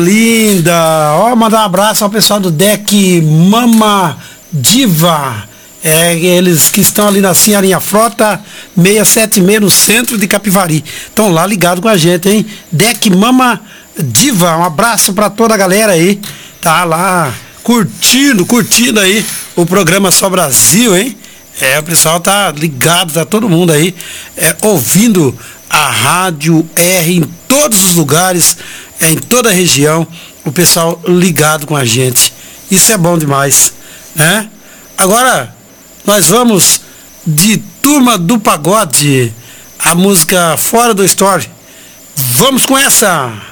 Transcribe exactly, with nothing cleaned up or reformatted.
Linda! Ó, mandar um abraço ao pessoal do deck Mama Diva. É, eles que estão ali na Sinharinha Frota seiscentos e setenta e seis no centro de Capivari. Estão lá ligados com a gente, hein? Deck Mama Diva, um abraço para toda a galera aí. Tá lá curtindo, curtindo aí o programa Só Brasil, hein? É, o pessoal tá ligado, tá todo mundo aí é, ouvindo a Rádio R em todos os lugares, é, em toda a região, o pessoal ligado com a gente. Isso é bom demais, né? Agora nós vamos de Turma do Pagode, a música Fora do Story. Vamos com essa!